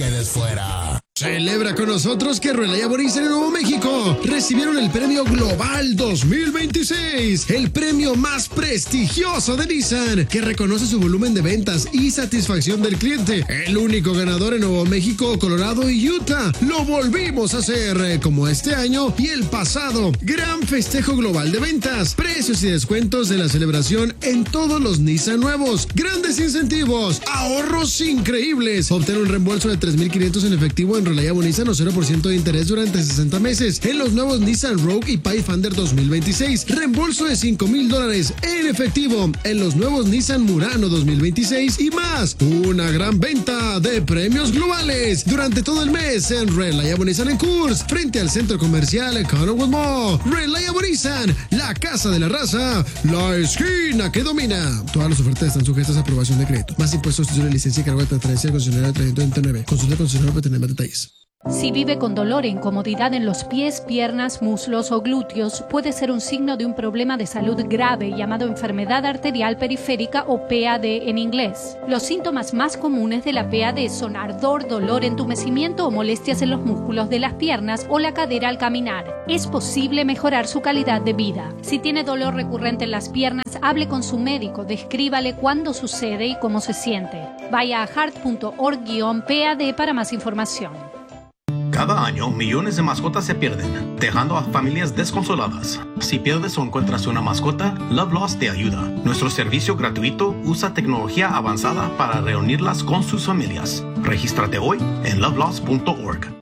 quedes fuera. Celebra con nosotros que Relay Nissan en Nuevo México recibieron el Premio Global 2026, el premio más prestigioso de Nissan, que reconoce su volumen de ventas y satisfacción del cliente. El único ganador en Nuevo México, Colorado y Utah. Lo volvimos a hacer, como este año y el pasado. Gran festejo global de ventas, precios y descuentos de la celebración en todos los Nissan nuevos, grandes incentivos, ahorros increíbles. Obtén un reembolso de $3,500 en efectivo en Relay Nissan o 0% de interés durante 60 meses en los nuevos Nissan Rogue y Pathfinder 2026. Reembolso de $5,000 en efectivo en los nuevos Nissan Murano 2026 y más. Una gran venta de premios globales durante todo el mes en Relay Nissan en Kurs, frente al centro comercial Connorwood Mall. Relay Nissan, la casa de la raza, la esquina que domina. Todas las ofertas están sujetas a aprobación de crédito. Más impuestos, título de licencia y cargo de transferencia al concesionario 329. Consulta al concesionario para tener más detalles. Si vive con dolor e incomodidad en los pies, piernas, muslos o glúteos, puede ser un signo de un problema de salud grave llamado enfermedad arterial periférica o PAD en inglés. Los síntomas más comunes de la PAD son ardor, dolor, entumecimiento o molestias en los músculos de las piernas o la cadera al caminar. Es posible mejorar su calidad de vida. Si tiene dolor recurrente en las piernas, hable con su médico, descríbale cuándo sucede y cómo se siente. Vaya a heart.org-PAD para más información. Cada año, millones de mascotas se pierden, dejando a familias desconsoladas. Si pierdes o encuentras una mascota, Love Lost te ayuda. Nuestro servicio gratuito usa tecnología avanzada para reunirlas con sus familias. Regístrate hoy en lovelost.org.